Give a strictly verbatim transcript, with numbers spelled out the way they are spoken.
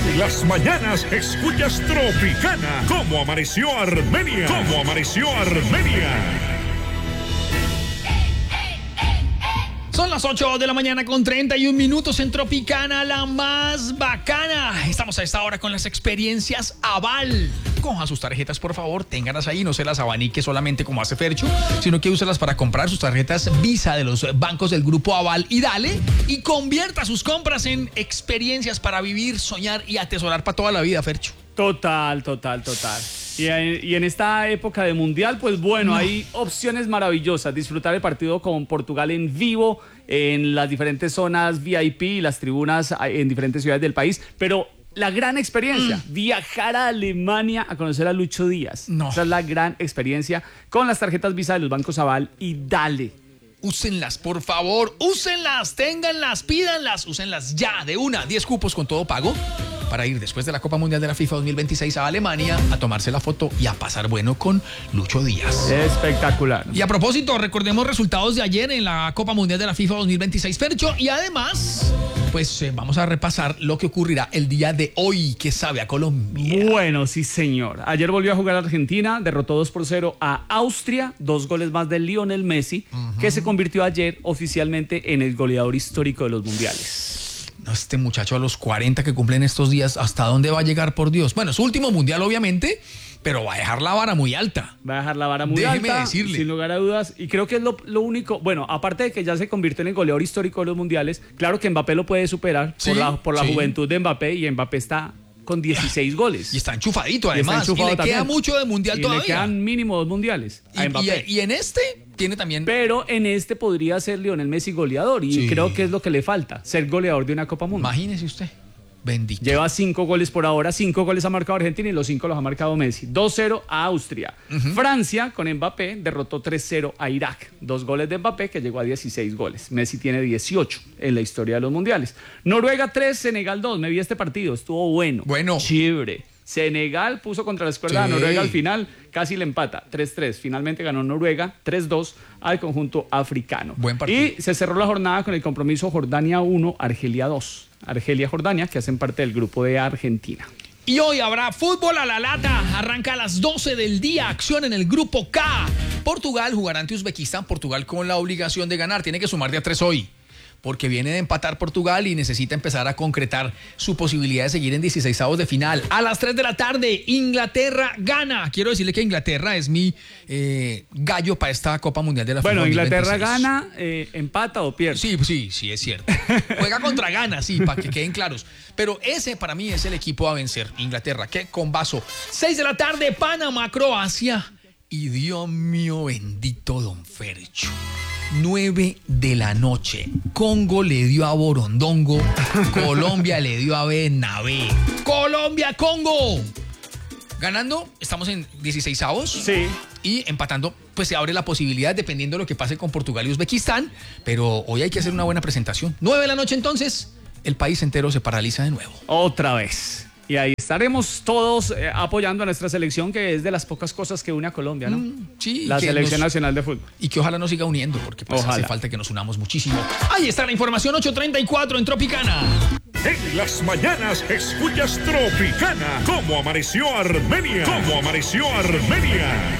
En las mañanas escuchas Tropicana. ¿Cómo amaneció Armenia? ¿Cómo amaneció Armenia? Son las ocho de la mañana con treinta y un minutos en Tropicana, la más bacana. Estamos a esta hora con las experiencias Aval. Coja sus tarjetas, por favor, ténganlas ahí, no se las abanique solamente como hace Fercho, sino que úselas para comprar sus tarjetas Visa de los bancos del grupo Aval y dale, y convierta sus compras en experiencias para vivir, soñar y atesorar para toda la vida, Fercho. Total, total, total. Y en, y en esta época de mundial, pues bueno, no. hay opciones maravillosas. Disfrutar el partido con Portugal en vivo, en las diferentes zonas V I P y las tribunas en diferentes ciudades del país. Pero la gran experiencia, mm. viajar a Alemania a conocer a Lucho Díaz. No. Esa es la gran experiencia con las tarjetas Visa de los bancos Aval y dale. Úsenlas, por favor, úsenlas, ténganlas, pídanlas, úsenlas ya, de una, diez cupos con todo pago para ir después de la Copa Mundial de la FIFA dos mil veintiséis a Alemania a tomarse la foto y a pasar bueno con Lucho Díaz. Espectacular. Y a propósito, recordemos resultados de ayer en la Copa Mundial de la FIFA dos mil veintiséis, Fercho, y además, pues eh, vamos a repasar lo que ocurrirá el día de hoy, que sabe a Colombia. Bueno, sí señor. Ayer volvió a jugar Argentina, derrotó dos por cero a Austria, dos goles más de Lionel Messi, uh-huh. que se convirtió ayer oficialmente en el goleador histórico de los mundiales. No, este muchacho a los cuarenta que cumplen estos días, ¿hasta dónde va a llegar, por Dios? Bueno, su último mundial obviamente, pero va a dejar la vara muy alta. Va a dejar la vara muy Déjeme alta, decirle. sin lugar a dudas. Y creo que es lo, lo único, bueno, aparte de que ya se convirtió en el goleador histórico de los mundiales, claro que Mbappé lo puede superar sí, por la, por la sí. juventud de Mbappé, y Mbappé está con dieciséis goles. Y está enchufadito además. Y, y le también. queda mucho de mundial y todavía. Le quedan mínimo dos mundiales a y, Mbappé. Y, y en este tiene también... Pero en este podría ser Lionel Messi goleador. Y sí. creo que es lo que le falta, ser goleador de una Copa Mundial. Imagínese usted. Bendito. Lleva cinco goles por ahora, cinco goles ha marcado Argentina y los cinco los ha marcado Messi. dos cero a Austria. Uh-huh. Francia, con Mbappé, derrotó tres cero a Irak. Dos goles de Mbappé, que llegó a dieciséis goles. Messi tiene dieciocho en la historia de los mundiales. Noruega tres, Senegal dos. Me vi este partido, estuvo bueno. Bueno. Chévere. Senegal puso contra la escuadra sí. de Noruega al final, casi le empata, tres tres. Finalmente ganó Noruega, tres dos al conjunto africano. Buen partido. Y se cerró la jornada con el compromiso Jordania uno, Argelia dos. Argelia-Jordania, que hacen parte del grupo de Argentina. Y hoy habrá fútbol a la lata. Arranca a las doce del día. Acción en el grupo K. Portugal jugará ante Uzbekistán. Portugal con la obligación de ganar. Tiene que sumar de a tres hoy, porque viene de empatar Portugal y necesita empezar a concretar su posibilidad de seguir en dieciseisavos de final. A las tres de la tarde, Inglaterra gana. Quiero decirle que Inglaterra es mi eh, gallo para esta Copa Mundial de la FIFA. Bueno, Inglaterra gana, eh, empata o pierde. Sí, sí, sí, es cierto. Juega contra Ghana, sí, para que queden claros. Pero ese para mí es el equipo a vencer. Inglaterra, que con vaso. seis de la tarde, Panamá, Croacia. Y Dios mío bendito, don Fercho. nueve de la noche. Congo le dio a Borondongo. Colombia le dio a Bernabé. Colombia, Congo. Ganando, estamos en dieciseisavos. Sí. Y empatando, pues se abre la posibilidad dependiendo de lo que pase con Portugal y Uzbekistán. Pero hoy hay que hacer una buena presentación. nueve de la noche entonces, el país entero se paraliza de nuevo. Otra vez. Y ahí estaremos todos eh, apoyando a nuestra selección, que es de las pocas cosas que une a Colombia, ¿no? Mm, sí. La selección nos, nacional de fútbol. Y que ojalá nos siga uniendo, porque pues hace falta que nos unamos muchísimo. Ahí está la información, ocho treinta y cuatro en Tropicana. En las mañanas escuchas Tropicana. ¿Cómo amaneció Armenia? ¿Cómo amaneció Armenia?